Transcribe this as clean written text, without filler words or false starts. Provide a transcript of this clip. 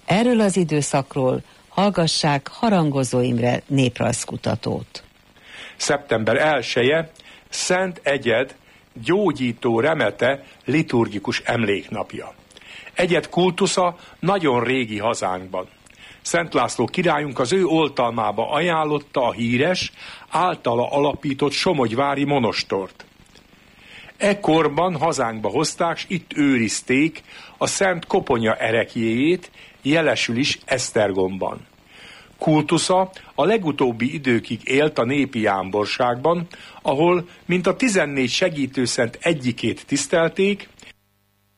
Erről az időszakról hallgassák Harangozó Imre néprajzkutatót. Szeptember 1-e Szent Egyed gyógyító remete liturgikus emléknapja. Egyed kultusza nagyon régi hazánkban. Szent László királyunk az ő oltalmába ajánlotta a híres, általa alapított somogyvári monostort. Ekkorban hazánkba hozták, s itt őrizték a Szent Koponya ereklyéjét, jelesül is Esztergomban. Kultusza a legutóbbi időkig élt a népi jámborságban, ahol mint a 14 segítőszent egyikét tisztelték,